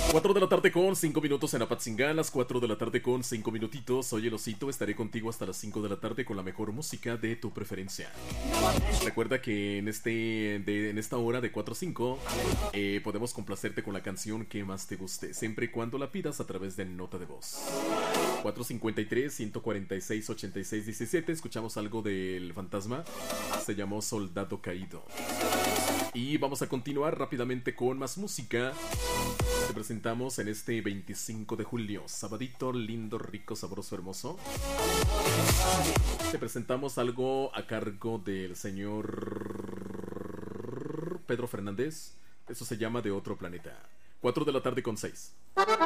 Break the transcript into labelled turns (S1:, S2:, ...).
S1: 4 de la tarde con 5 minutos en Apatzingán, las 4 de la tarde con 5 minutitos. Soy el Osito, estaré contigo hasta las 5 de la tarde con la mejor música de tu preferencia. Recuerda que en esta hora de 4 a 5 podemos complacerte con la canción que más te guste, siempre y cuando la pidas a través de nota de voz. 453-146-8617. Escuchamos algo del fantasma. Se llamó Soldado Caído. Y vamos a continuar rápidamente con más música. Te presentamos en este 25 de julio, sabadito lindo, rico, sabroso, hermoso. Te presentamos algo a cargo del señor Pedro Fernández. Eso se llama De Otro Planeta. 4 de la tarde con 6.